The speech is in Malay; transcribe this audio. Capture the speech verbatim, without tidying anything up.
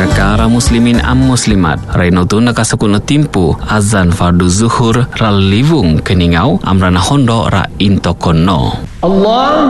Cakara muslimin am muslimat Raino tu nakasukun timpu azan fardu zuhur ral livung keningau amrana hondo ra intokono. Allah